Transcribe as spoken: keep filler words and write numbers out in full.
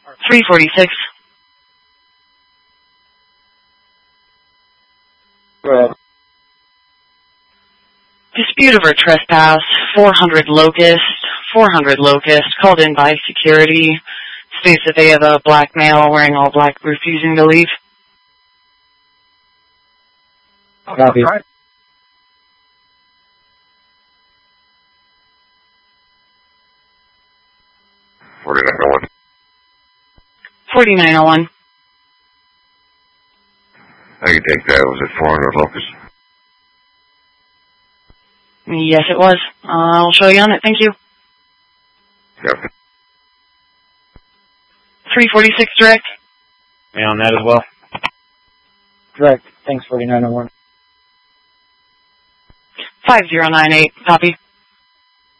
three forty-six. Go ahead. Dispute over trespass, four hundred Locust, four hundred Locust, called in by security. States that they have a black male wearing all black refusing to leave. Copy. Right. forty-nine oh one. forty-nine oh one. I can take that. Was it four hundred Locust? Yes, it was. Uh, I'll show you on it. Thank you. Copy. three forty-six direct. Me on that as well. Direct. Thanks, forty-nine oh one. five zero nine eight. Copy.